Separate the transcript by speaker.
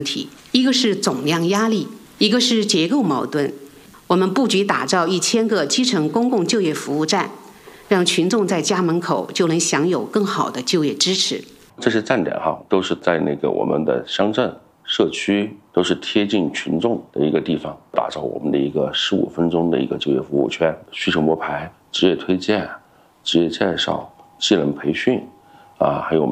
Speaker 1: 题，一个是总量压力，一个是结构矛盾。我们布局打造1000个基层公共就业服务站，让群众在家门口就能享有更好的就业支持。
Speaker 2: 这些站点都是在我们的乡镇、社区，都是贴近群众的一个地方，打造我们的一个15分钟的一个就业服务圈，需求摸排、职业推荐、职业介绍、技能培训，还有我们